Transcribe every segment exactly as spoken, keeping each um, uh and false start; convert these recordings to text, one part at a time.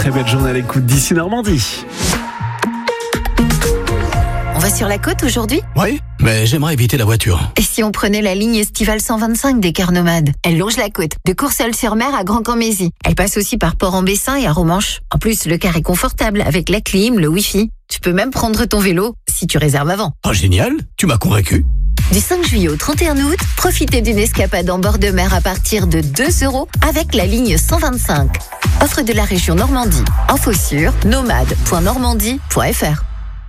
très belle journée à l'écoute d'ici Normandie. On va sur la côte aujourd'hui ? Oui, mais j'aimerais éviter la voiture. Et si on prenait la ligne estivale cent vingt-cinq des cars nomades ? Elle longe la côte, de Courseulles-sur-Mer à Grand-Camp-Mézy. Elle passe aussi par Port-en-Bessin et à Romanche. En plus, le car est confortable avec la clim, le wifi. Tu peux même prendre ton vélo si tu réserves avant. Oh génial, tu m'as convaincu. Du cinq juillet au trente et un août, profitez d'une escapade en bord de mer à partir de deux euros avec la ligne cent vingt-cinq. Offre de la région Normandie. Info sur nomade point normandie point f r.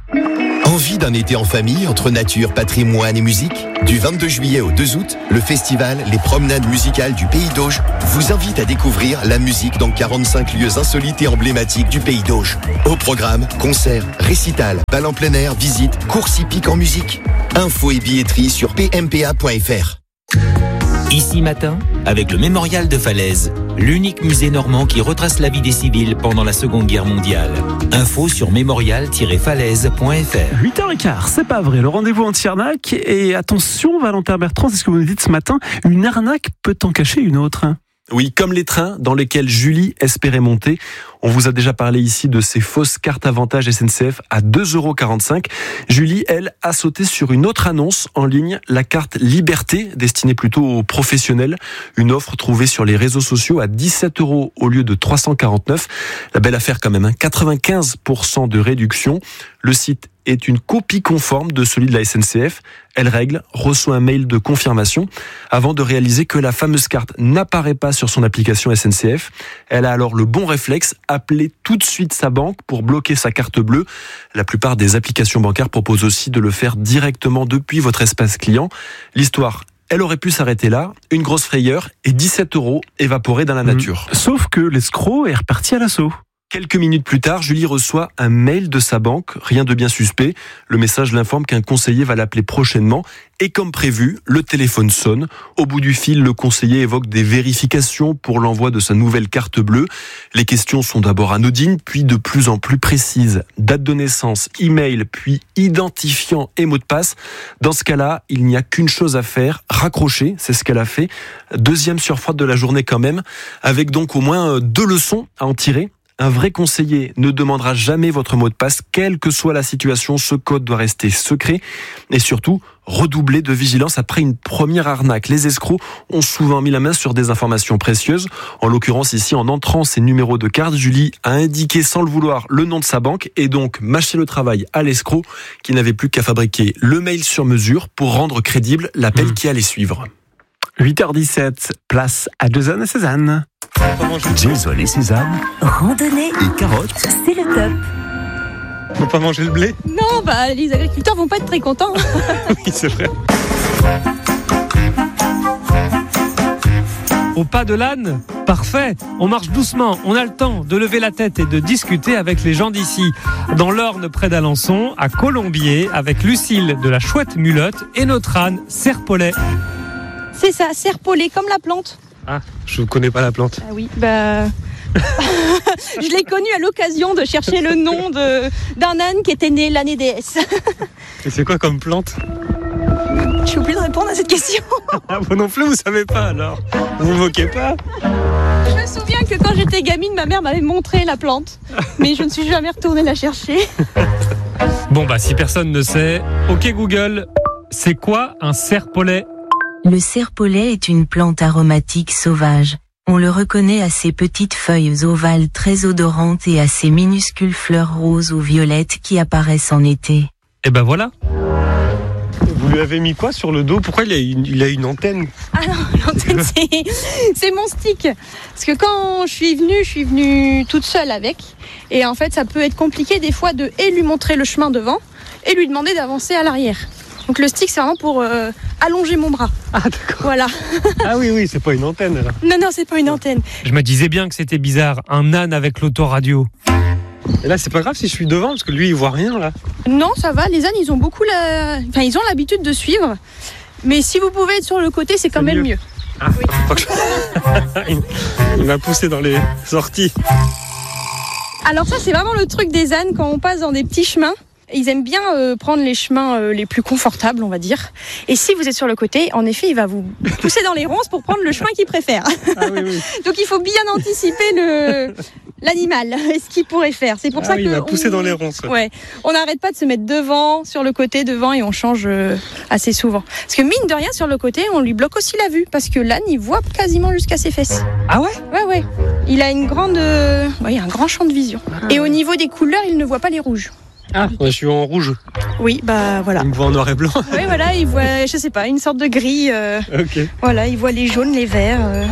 Envie d'un été en famille entre nature, patrimoine et musique ? Du vingt-deux juillet au deux août, le festival Les Promenades Musicales du Pays d'Auge vous invite à découvrir la musique dans quarante-cinq lieux insolites et emblématiques du Pays d'Auge. Au programme, concerts, récitals, bals en plein air, visites, courses hippiques en musique. Infos et billetterie sur p m p a point f r. Ici Matin, avec le Mémorial de Falaise, l'unique musée normand qui retrace la vie des civils pendant la Seconde Guerre mondiale. Info sur mémorial tiret falaise point f r. huit heures quinze, c'est pas vrai, le rendez-vous anti-arnaque. Et attention, Valentin Bertrand, c'est ce que vous nous dites ce matin, une arnaque peut en cacher une autre. Oui, comme les trains dans lesquels Julie espérait monter. On vous a déjà parlé ici de ces fausses cartes avantage S N C F à deux euros quarante-cinq. Julie, elle, a sauté sur une autre annonce en ligne, la carte Liberté, destinée plutôt aux professionnels. Une offre trouvée sur les réseaux sociaux à dix-sept euros au lieu de trois cent quarante-neuf. La belle affaire quand même, hein. quatre-vingt-quinze pour cent de réduction. Le site est une copie conforme de celui de la S N C F. Elle règle, reçoit un mail de confirmation avant de réaliser que la fameuse carte n'apparaît pas sur son application S N C F. Elle a alors le bon réflexe, appeler tout de suite sa banque pour bloquer sa carte bleue. La plupart des applications bancaires proposent aussi de le faire directement depuis votre espace client. L'histoire, elle aurait pu s'arrêter là, une grosse frayeur et dix-sept euros évaporés dans la nature. Mmh. Sauf que l'escroc est reparti à l'assaut. Quelques minutes plus tard, Julie reçoit un mail de sa banque, rien de bien suspect. Le message l'informe qu'un conseiller va l'appeler prochainement. Et comme prévu, le téléphone sonne. Au bout du fil, le conseiller évoque des vérifications pour l'envoi de sa nouvelle carte bleue. Les questions sont d'abord anodines, puis de plus en plus précises. Date de naissance, email, puis identifiant et mot de passe. Dans ce cas-là, il n'y a qu'une chose à faire, raccrocher, c'est ce qu'elle a fait. Deuxième surfroide de la journée quand même, avec donc au moins deux leçons à en tirer. Un vrai conseiller ne demandera jamais votre mot de passe, quelle que soit la situation. Ce code doit rester secret. Et surtout, redoubler de vigilance après une première arnaque. Les escrocs ont souvent mis la main sur des informations précieuses. En l'occurrence, ici, en entrant ses numéros de carte, Julie a indiqué sans le vouloir le nom de sa banque et donc mâché le travail à l'escroc qui n'avait plus qu'à fabriquer le mail sur mesure pour rendre crédible l'appel mmh. qui allait suivre. huit heures dix-sept, place à Jason et Cézanne. Jason et Cézanne, randonnée et carottes, c'est le top. Faut pas manger le blé ? Non, bah les agriculteurs vont pas être très contents. Oui, c'est vrai. Au pas de l'âne ? Parfait. On marche doucement, on a le temps de lever la tête et de discuter avec les gens d'ici. Dans l'Orne, près d'Alençon, à Colombier, avec Lucille de la Chouette Mulotte et notre âne Serpolet. C'est ça, Serpolet, comme la plante. Ah, je ne connais pas la plante. Ah oui, bah... je l'ai connu à l'occasion de chercher le nom de, d'un âne qui était né l'année D S. Et c'est quoi comme plante ? J'ai oublié de répondre à cette question. Ah, vous non plus, vous savez pas alors ? Vous vous moquez pas ? Je me souviens que quand j'étais gamine, ma mère m'avait montré la plante. Mais je ne suis jamais retournée la chercher. Bon bah si personne ne sait, ok Google, c'est quoi un serpolet ? Le serpolet est une plante aromatique sauvage. On le reconnaît à ses petites feuilles ovales très odorantes et à ses minuscules fleurs roses ou violettes qui apparaissent en été. Et ben voilà. Vous lui avez mis quoi sur le dos ? Pourquoi il a une, il a une antenne ? Ah non, l'antenne c'est, c'est mon stick. Parce que quand je suis venue, je suis venue toute seule avec. Et en fait, ça peut être compliqué des fois de et lui montrer le chemin devant et lui demander d'avancer à l'arrière. Donc le stick, c'est vraiment pour euh, allonger mon bras. Ah d'accord. Voilà. Ah oui, oui, c'est pas une antenne alors. Non, non, c'est pas une antenne. Je me disais bien que c'était bizarre, un âne avec l'autoradio. Et là, c'est pas grave si je suis devant, parce que lui, il voit rien là. Non, ça va, les ânes, ils ont beaucoup la... Enfin, ils ont l'habitude de suivre. Mais si vous pouvez être sur le côté, c'est quand c'est même mieux. mieux. Ah, oui. il, il m'a poussé dans les sorties. Alors ça, c'est vraiment le truc des ânes quand on passe dans des petits chemins. Ils aiment bien euh, prendre les chemins euh, les plus confortables, on va dire. Et si vous êtes sur le côté, en effet, il va vous pousser dans les ronces pour prendre le chemin qu'il préfère. Ah, oui, oui. Donc il faut bien anticiper le, l'animal et ce qu'il pourrait faire. C'est pour ah ça oui, que il m'a poussé on... dans les ronces. Ouais, on n'arrête pas de se mettre devant, sur le côté, devant, et on change euh, assez souvent. Parce que mine de rien, sur le côté, on lui bloque aussi la vue, parce que l'âne, il voit quasiment jusqu'à ses fesses. Ah ouais ? Ouais, ouais. Il a une grande, euh... ouais, un grand champ de vision. Ah. Et au niveau des couleurs, il ne voit pas les rouges. Ah, je suis en rouge. Oui, bah voilà. Il me voit en noir et blanc. Oui, voilà, il voit, je sais pas, une sorte de gris. Euh... Ok. Voilà, il voit les jaunes, les verts. Euh...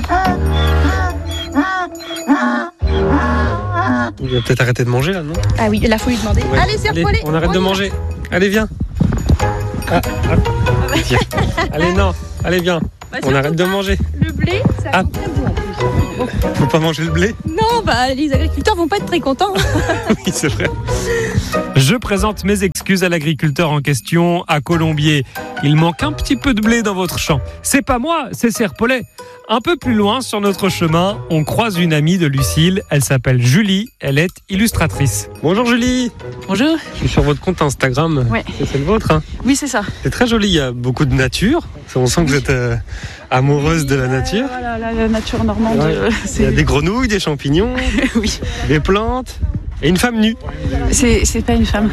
Il va peut-être arrêter de manger là, non ? Ah oui, là, faut lui demander. Ouais. Allez, serre poilé. On arrête on de manger. Va. Allez, viens. Ah, ah. Tiens. Allez, non. Allez, viens. Bah, on arrête de manger. Le blé, ça ah. très bon en plus. Faut pas manger le blé ? Non, bah les agriculteurs vont pas être très contents. Oui, c'est vrai. Je présente mes excuses à l'agriculteur en question, à Colombier. Il manque un petit peu de blé dans votre champ. C'est pas moi, c'est Serpollet. Un peu plus loin, sur notre chemin, on croise une amie de Lucille. Elle s'appelle Julie, elle est illustratrice. Bonjour Julie. Bonjour. Je suis sur votre compte Instagram. Ouais. C'est le vôtre, hein ? Oui, c'est ça. C'est très joli, il y a beaucoup de nature. On sent que vous êtes euh, amoureuse oui, de la nature. Euh, voilà, la, la nature normande. Ouais. Euh, il y a des grenouilles, des champignons, oui. des plantes et une femme nue. C'est, c'est pas une femme.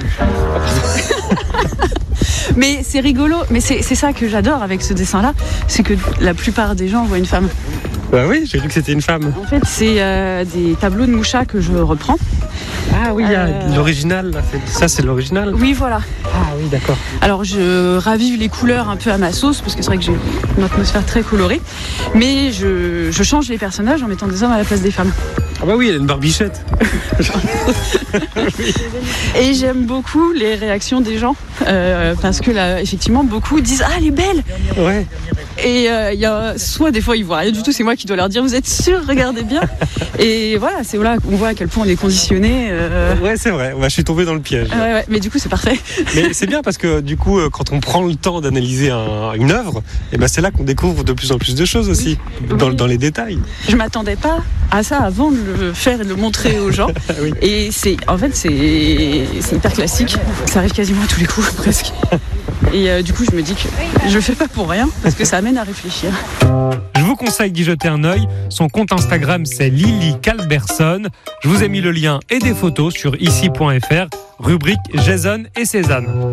Mais c'est rigolo, mais c'est, c'est ça que j'adore avec ce dessin-là, c'est que la plupart des gens voient une femme. Bah oui, j'ai cru que c'était une femme. En fait, c'est euh, des tableaux de Moucha que je reprends. Ah oui, il y a euh... l'original, là. Ça c'est l'original ? Oui, voilà. Ah oui, d'accord. Alors je ravive les couleurs un peu à ma sauce, parce que c'est vrai que j'ai une atmosphère très colorée, mais je, je change les personnages en mettant des hommes à la place des femmes. Ah bah oui, elle a une barbichette. Oui. Et j'aime beaucoup les réactions des gens, euh, parce que là, effectivement, beaucoup disent « Ah, elle est belle !» Ouais. Et il euh, y a soit des fois ils voient rien du tout, c'est moi qui dois leur dire vous êtes sûr, regardez bien. Et voilà, c'est voilà, on voit à quel point on est conditionné. Euh... Ouais, c'est vrai. Ouais, je suis tombé dans le piège. Ouais, ouais, mais du coup c'est parfait. Mais c'est bien parce que du coup, quand on prend le temps d'analyser un, une œuvre, et ben c'est là qu'on découvre de plus en plus de choses aussi, oui. dans, oui. dans les détails. Je m'attendais pas à ça avant de le faire et de le montrer aux gens. Oui. Et c'est, en fait, c'est, c'est hyper classique. Ça arrive quasiment à tous les coups presque. Et euh, du coup, je me dis que je le fais pas pour rien, parce que ça amène à réfléchir. Je vous conseille d'y jeter un œil. Son compte Instagram, c'est Lily Calberson. Je vous ai mis le lien et des photos sur ici point f r, rubrique Jason et Cézanne.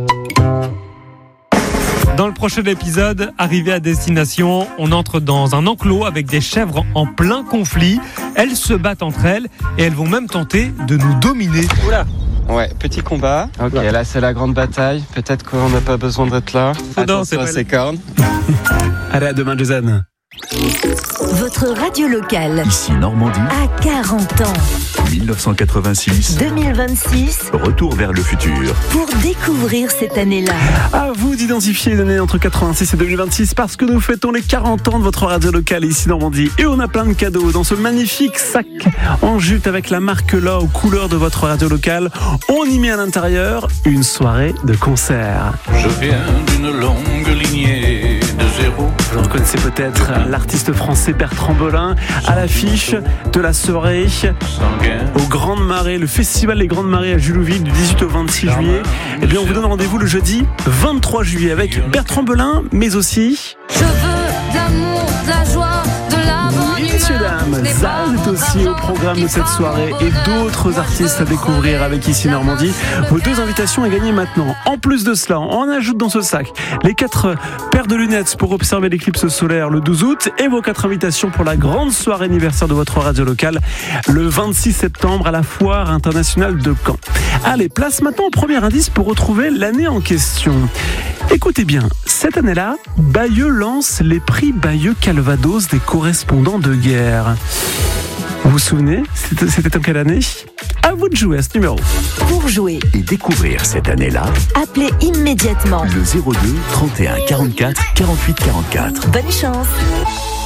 Dans le prochain épisode, arrivé à destination, on entre dans un enclos avec des chèvres en plein conflit. Elles se battent entre elles et elles vont même tenter de nous dominer. Oula. Ouais, petit combat. Ok, là c'est la grande bataille. Peut-être qu'on n'a pas besoin d'être là. Oh non, c'est pas ces cornes. Allez, à demain, Jason. Votre radio locale. Ici Normandie. À quarante ans. dix-neuf cent quatre-vingt-six. deux mille vingt-six. Retour vers le futur. Pour découvrir cette année-là. À vous d'identifier une année entre quatre-vingt-six et deux mille vingt-six parce que nous fêtons les quarante ans de votre radio locale ici Normandie. Et on a plein de cadeaux dans ce magnifique sac en jute avec la marque là aux couleurs de votre radio locale. On y met à l'intérieur une soirée de concert. Je viens d'une longue lignée de zéro. Vous reconnaissez peut-être l'artiste français Bertrand Belin à l'affiche de la soirée aux Grandes Marées, le festival des Grandes Marées à Julouville du dix-huit au vingt-six juillet. Et bien on vous donne rendez-vous le jeudi vingt-trois juillet avec Bertrand Belin, mais aussi... Je veux de l'amour, de la joie, de la bonne humeur. Messieurs, dames, Zaz est aussi au programme de cette soirée et d'autres artistes à découvrir avec Ici Normandie. Vos deux invitations à gagner maintenant. En plus de cela, on ajoute dans ce sac les quatre paires de lunettes pour observer l'éclipse solaire le douze août et vos quatre invitations pour la grande soirée anniversaire de votre radio locale le vingt-six septembre à la Foire internationale de Caen. Allez, place maintenant au premier indice pour retrouver l'année en question. Écoutez bien, cette année-là, Bayeux lance les prix Bayeux Calvados des correspondants de guerre. Vous vous souvenez, c'était, c'était en quelle année ? À vous de jouer à ce numéro. Pour jouer et découvrir cette année-là, appelez immédiatement le zéro deux trente et un quarante-quatre quarante-huit quarante-quatre. Bonne chance.